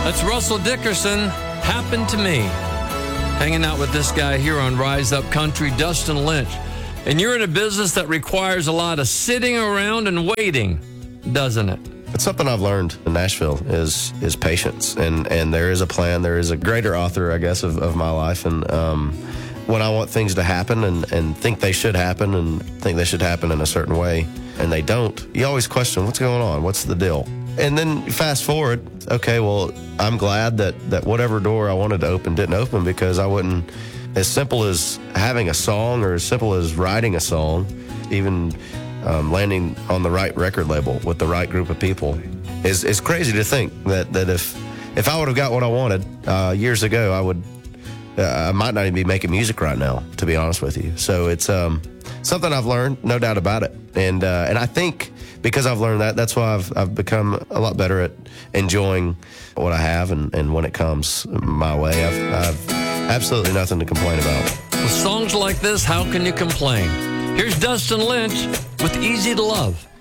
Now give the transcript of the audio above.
That's Russell Dickerson, Happened to Me. Hanging out with this guy here on Rise Up Country, Dustin Lynch. And you're in a business that requires a lot of sitting around and waiting, doesn't it? It's something I've learned in Nashville is patience. And there is a plan. There is a greater author, I guess, of my life. And when I want things to happen and think they should happen and think they should happen in a certain way, and they don't, you always question, what's going on? What's the deal? And then fast forward, okay, well, I'm glad that whatever door I wanted to open didn't open, because I wouldn't, as simple as having a song or as simple as writing a song, even landing on the right record label with the right group of people, is crazy to think that if I would have got what I wanted years ago, I might not even be making music right now, to be honest with you. So it's something I've learned, no doubt about it. And I think because I've learned that, that's why I've become a lot better at enjoying what I have, and when it comes my way, I've absolutely nothing to complain about. With songs like this, how can you complain? Here's Dustin Lynch with Easy to Love.